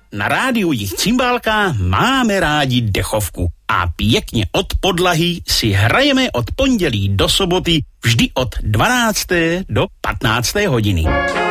na rádiu Jich Cimbálka máme rádi dechovku a pěkně od podlahy si hrajeme od pondělí do soboty vždy od 12. do 15. hodiny.